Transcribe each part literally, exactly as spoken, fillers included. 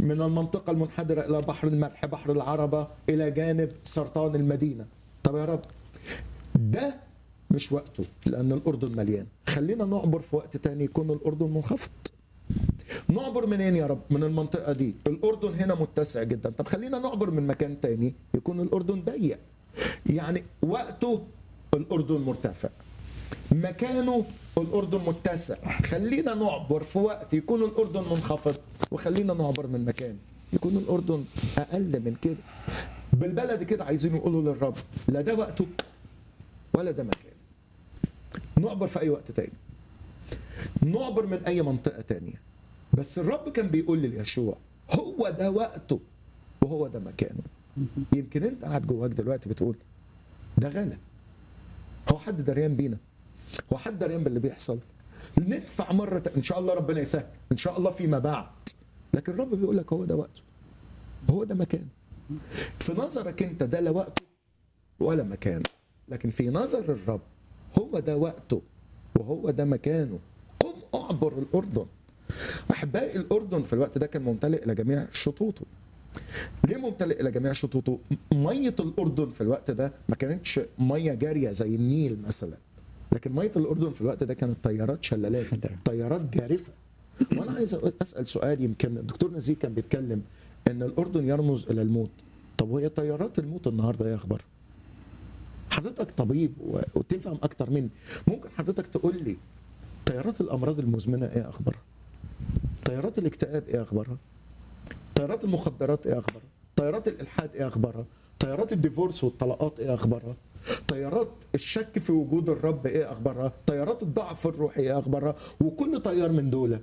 من المنطقة المنحدرة إلى بحر الملح، بحر العربة، إلى جانب سرطان المدينة. طب يا رب ده مش وقته لأن الأردن مليان، خلينا نعبر في وقت تاني يكون الأردن منخفض. نعبر منين يا رب؟ من المنطقة دي، الأردن هنا متسع جدا، طب خلينا نعبر من مكان تاني يكون الأردن ضيق. يعني وقته الأردن مرتفع، مكانه الأردن متسع، خلينا نعبر في وقت يكون الأردن منخفض، وخلينا نعبر من مكان يكون الأردن أقل من كده. بالبلد كده عايزين يقولوا للرب لا ده وقته ولا ده مكان. نعبر في أي وقت تاني، نعبر من أي منطقة تانية، بس الرب كان بيقول ليشوع هو ده وقته وهو ده مكانه. يمكن انت قاعد جواك دلوقتي بتقول ده غلا، هو حد دريان بينا؟ هو حد دريان باللي بيحصل؟ ندفع مرة ان شاء الله ربنا يسهل ان شاء الله فيما بعد، لكن الرب بيقول لك هو ده وقته وهو ده مكانه. في نظرك انت ده لا وقته ولا مكانه، لكن في نظر الرب هو ده وقته وهو ده مكانه. قم اعبر الأردن. أحبائي الأردن في الوقت ده كان ممتلئ إلى جميع شطوطه. ليه ممتلئ إلى جميع شطوطه؟ مية الأردن في الوقت ده ما كانتش مية جارية زي النيل مثلا، لكن مية الأردن في الوقت ده كانت طيارات شلالات، طيارات جارفة. وأنا عايز أسأل سؤال، يمكن الدكتور نزيه كان بيتكلم إن الأردن يرمز إلى الموت. طب وهي طيارات الموت النهارده إيه أخبار؟ حضرتك طبيب وتفهم أكتر مني، ممكن حضرتك تقول لي طيارات الأمراض المزمنة إيه أخبارها؟ طيارات الاكتئاب ايه اخبارها؟ طيارات المخدرات ايه اخبارها؟ طيارات الالحاد ايه اخبارها؟ طيارات الديفورس والطلاقات ايه اخبارها؟ طيارات الشك في وجود الرب ايه اخبارها؟ طيارات الضعف الروحي ايه اخبارها؟ وكل طيار من دول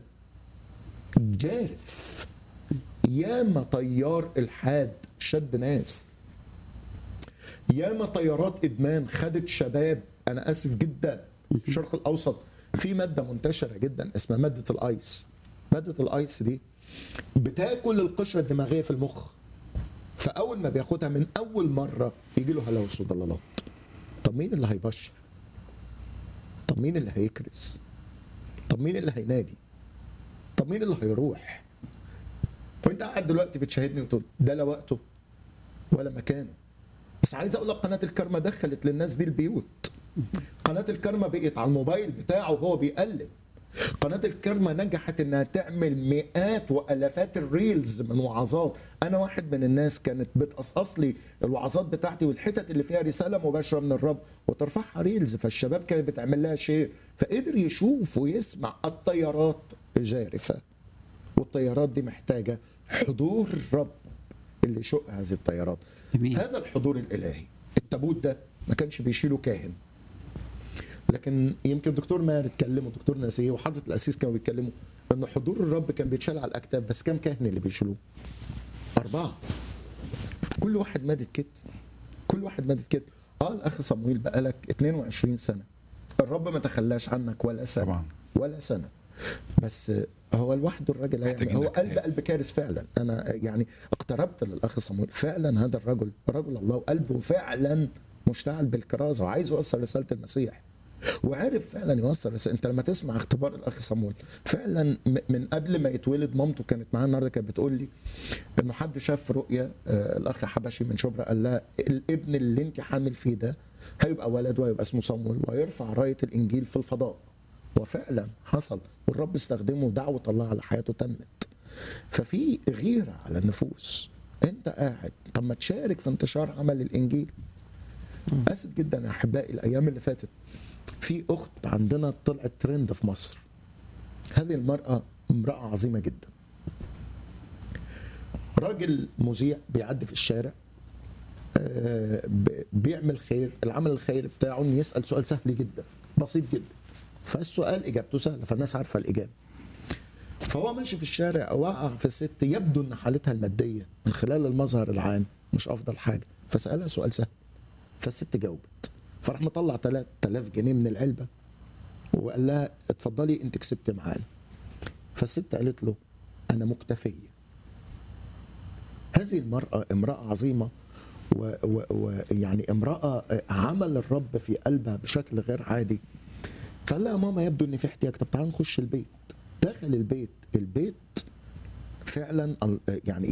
جارف. ياما طيار الحاد شد ناس، ياما طيارات ادمان خدت شباب. انا اسف جدا، في الشرق الاوسط في ماده منتشره جدا اسمها ماده الايس. مادة الايس دي بتاكل القشرة الدماغية في المخ، فأول ما بياخدها من أول مرة يجي له هلاوس وضلالات. طب مين اللي هيبشر؟ طب مين اللي هيكرس؟ طب مين اللي هينادي؟ طب مين اللي هيروح؟ وانت قاعد دلوقتي بتشاهدني وتقول ده لا وقته ولا مكانه. بس عايز اقول لك قناة الكرمة دخلت للناس دي البيوت. قناة الكرمة بقيت على الموبايل بتاعه وهو بيقلب. قناة الكرمة نجحت انها تعمل مئات والافات الريلز من وعظات. انا واحد من الناس كانت بتقصقص لي الوعظات بتاعتي والحتت اللي فيها رسالة مباشرة من الرب وترفعها ريلز، فالشباب كانت بتعمل لها شير، فقدر يشوف ويسمع. الطيارات جارفة، والطيارات دي محتاجة حضور الرب اللي يشق هذه الطيارات. أمين. هذا الحضور الالهي. التابوت ده ما كانش بيشيله كاهن، لكن يمكن دكتور ماهر اتكلموا، دكتور ناسيه وحضرة الأسيس كانوا بيتكلموا ان حضور الرب كان بيتشال على الاكتاف. بس كم كاهن اللي بيشيلوه؟ أربعة. كل واحد مادة كتف، كل واحد مادة كتف. اه الاخ صمويل بقالك اتنين وعشرين سنة، الرب ما تخلاش عنك ولا سنة طبعا. ولا سنة، بس هو لوحده الراجل هيعمل. هو قلب قلب كارث فعلا. انا يعني اقتربت للاخ صمويل، فعلا هذا الرجل رجل الله وقلبه فعلا مشتعل بالكرازة وعايز يوصل رسالة المسيح، وعارف فعلا يوصل رسالة. انت لما تسمع اختبار الاخ صمويل فعلا من قبل ما يتولد، مامته كانت معاه النهارده كانت بتقول لي انه حد شاف رؤيه الاخ حبشي من شبرا قال لها الابن اللي انت حامل فيه ده هيبقى ولد وهيبقى اسمه صمويل وهيرفع رايه الانجيل في الفضاء. وفعلا حصل، والرب استخدمه ودعوه الله على حياته تمت. ففي غيره على النفوس. انت قاعد طب ما تشارك في انتشار عمل الانجيل. اسف جدا يا احبائي، الايام اللي فاتت في اخت عندنا طلعت ترند في مصر. هذه المرأة امرأة عظيمة جدا. راجل مذيع بيعدي في الشارع بيعمل خير، العمل الخير بتاعه انه يسأل سؤال سهل جدا بسيط جدا، فالسؤال اجابته سهلة فالناس عارفة الاجابة. فهو ماشي في الشارع وقع في الست يبدو ان حالتها المادية من خلال المظهر العام مش افضل حاجة، فسألها سؤال سهل فالست جاوبت، فراح مطلع ثلاثة آلاف جنيه من العلبة وقال لها اتفضلي انت كسبت معانا. فالست قالت له انا مكتفية. هذه المرأة امرأة عظيمة ويعني امرأة عمل الرب في قلبها بشكل غير عادي. فقال لها يا ماما يبدو ان في احتياج، طب تعالى نخش البيت. دخل البيت، البيت فعلا ال- يعني